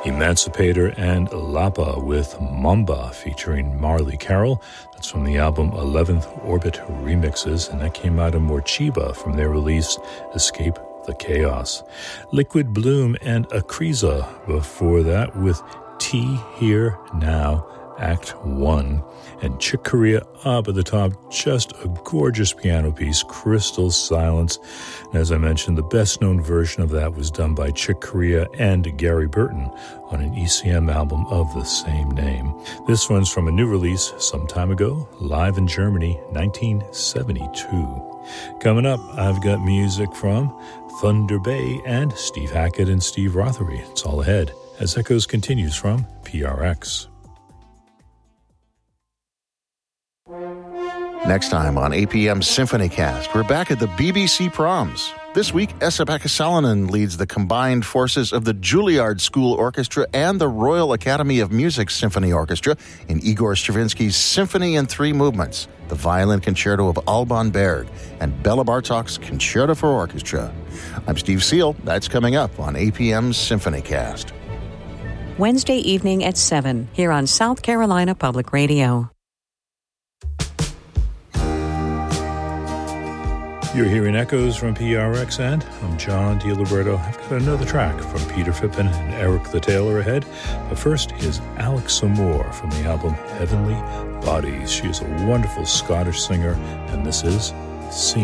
Emancipator and Lapa with Mamba featuring Marley Carroll. That's from the album 11th Orbit Remixes, and that came out of Morchiba from their release Escape the Chaos. Liquid Bloom and Akriza before that with Tea Here Now, Act 1. And Chick Corea up at the top, just a gorgeous piano piece, Crystal Silence. And as I mentioned, the best-known version of that was done by Chick Corea and Gary Burton on an ECM album of the same name. This one's from a new release some time ago, live in Germany, 1972. Coming up, I've got music from Thunder Bay and Steve Hackett and Steve Rothery. It's all ahead as Echoes continues from PRX. Next time on APM's Symphony Cast, we're back at the BBC Proms. This week, Esa-Pekka Salonen leads the combined forces of the Juilliard School Orchestra and the Royal Academy of Music Symphony Orchestra in Igor Stravinsky's Symphony in Three Movements, the Violin Concerto of Alban Berg, and Bela Bartok's Concerto for Orchestra. I'm Steve Seal. That's coming up on APM's Symphony Cast. Wednesday evening at 7 here on South Carolina Public Radio. You're hearing Echoes from PRX, and I'm John DiLiberto. I've got another track from Peter Fippen and Eric the Taylor ahead. But first, here's Alex Amore from the album Heavenly Bodies. She is a wonderful Scottish singer, and this is Scene.